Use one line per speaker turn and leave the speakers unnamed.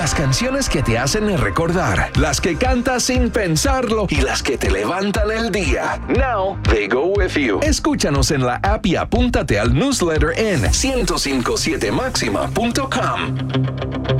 Las canciones que te hacen recordar, las que cantas sin pensarlo y las que te levantan el día. Now they go with you. Escúchanos en la app y apúntate al newsletter en 1057maxima.com.